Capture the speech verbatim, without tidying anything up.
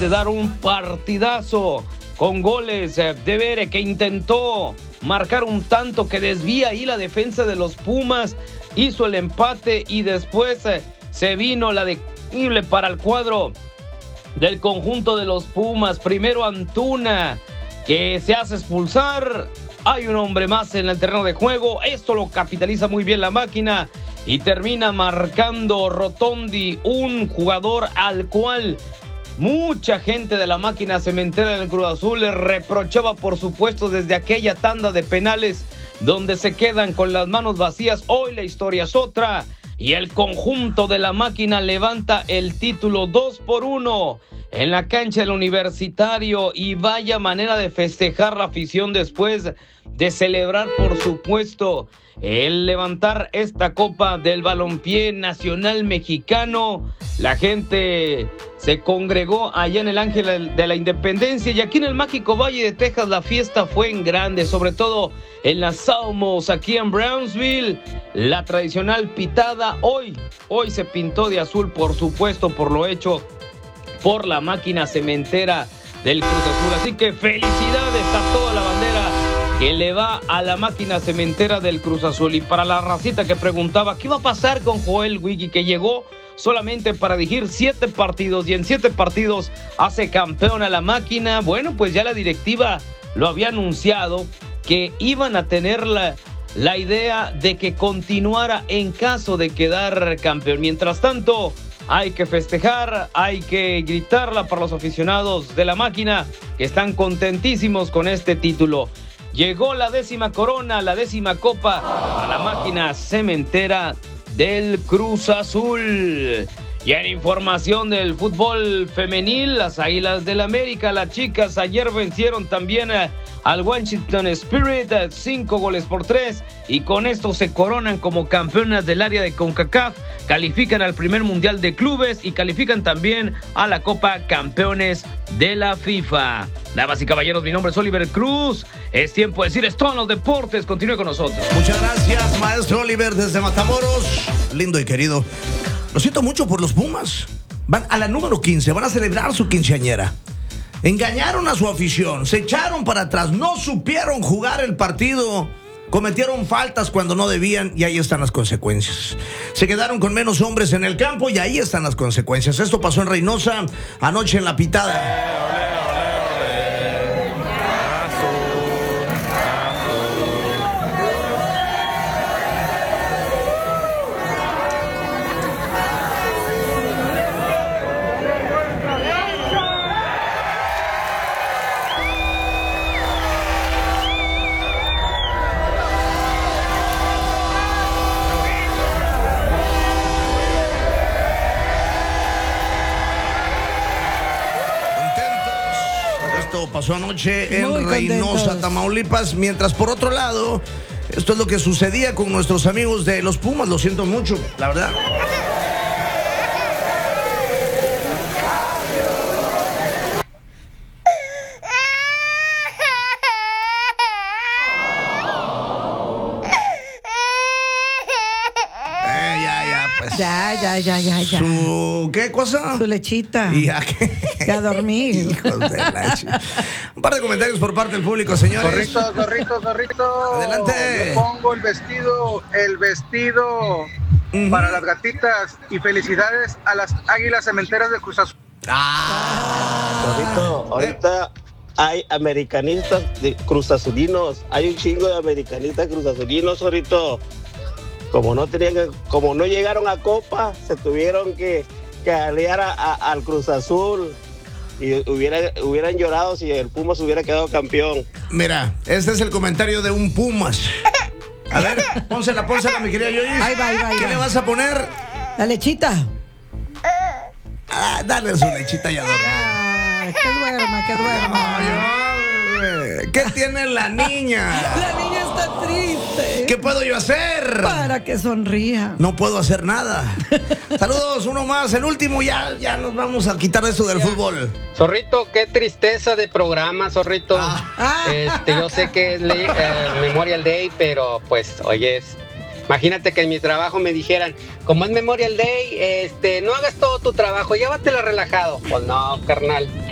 de dar un partidazo con goles de Bere, que intentó marcar un tanto, que desvía ahí la defensa de los Pumas, hizo el empate y después eh, se vino la declive para el cuadro del conjunto de los Pumas. Primero Antuna, que se hace expulsar. Hay un hombre más en el terreno de juego. Esto lo capitaliza muy bien la máquina y termina marcando Rotondi, un jugador al cual mucha gente de la máquina cementera del Cruz Azul le reprochaba, por supuesto, desde aquella tanda de penales donde se quedan con las manos vacías. Hoy la historia es otra y el conjunto de la máquina levanta el título dos por uno en la cancha del Universitario, y vaya manera de festejar la afición después de celebrar, por supuesto, el levantar esta copa del balompié nacional mexicano. La gente se congregó allá en el Ángel de la Independencia, y aquí en el mágico Valle de Texas la fiesta fue en grande, sobre todo en las Salmos, aquí en Brownsville. La tradicional pitada hoy, hoy se pintó de azul, por supuesto, por lo hecho por la máquina cementera del Cruz Azul. Así que felicidades a toda la bandera que le va a la máquina cementera del Cruz Azul. Y para la racita que preguntaba qué iba a pasar con Joel Wiggy, que llegó solamente para dirigir siete partidos y en siete partidos hace campeón a la máquina, bueno, pues ya la directiva lo había anunciado que iban a tener la, la idea de que continuara en caso de quedar campeón. Mientras tanto, hay que festejar, hay que gritarla para los aficionados de la máquina, que están contentísimos con este título. Llegó la décima corona, la décima copa a la máquina cementera del Cruz Azul. Y en información del fútbol femenil, las Águilas del América, las chicas, ayer vencieron también a, al Washington Spirit, cinco goles por tres, y con esto se coronan como campeonas del área de CONCACAF, califican al primer mundial de clubes y califican también a la Copa Campeones de la FIFA. Damas y caballeros, mi nombre es Oliver Cruz. Es tiempo de decir esto en los deportes. Continúe con nosotros. Muchas gracias, maestro Oliver, desde Matamoros. Lindo y querido. Lo siento mucho por los Pumas. Van a la número quince, van a celebrar su quinceañera. Engañaron a su afición, se echaron para atrás, no supieron jugar el partido, cometieron faltas cuando no debían, y ahí están las consecuencias. Se quedaron con menos hombres en el campo y ahí están las consecuencias. Esto pasó en Reynosa anoche en la pitada. Pasó anoche en Muy Reynosa, contentos. Tamaulipas. Mientras, por otro lado, esto es lo que sucedía con nuestros amigos de los Pumas. Lo siento mucho, la verdad. Eh, ya, ya, pues. Ya, ya, ya, ya, ya. ¿Su qué cosa? Su lechita. Y ya que... Ya dormí. Hijos de la ch- Un par de comentarios por parte del público, señores. Zorrito, zorrito, zorrito. Adelante. Le pongo el vestido, el vestido Ujú. para las gatitas. Y felicidades a las Águilas Cementeras de Cruz Azul. Ah. Zorrito, ahorita hay americanistas de cruzazulinos, hay un chingo de americanistas cruzazulinos, Zorrito. Como no tenían, que- como no llegaron a Copa, se tuvieron que, que aliar a- a- al Cruz Azul y hubiera, hubieran llorado si el Pumas hubiera quedado campeón. Mira, este es el comentario de un Pumas. A ver, pónsela, pónsela, mi querida Yoyis. Ahí va, ahí va, ahí ¿Qué va. le vas a poner? La lechita. Ah, dale su lechita y a dormir. Ay, que duerma, que duerma. Ay, hombre, ¿qué tiene la niña? La niña está triste. ¿Qué puedo yo hacer? Para que sonría. No puedo hacer nada. Saludos, uno más, el último, ya, ya nos vamos a quitar esto del fútbol. Zorrito, qué tristeza de programa, Zorrito. Ah. Este, yo sé que es ley- eh, Memorial Day, pero pues, oye, es- imagínate que en mi trabajo me dijeran, como es Memorial Day, este, no hagas todo tu trabajo, llévatela relajado. Pues no, carnal.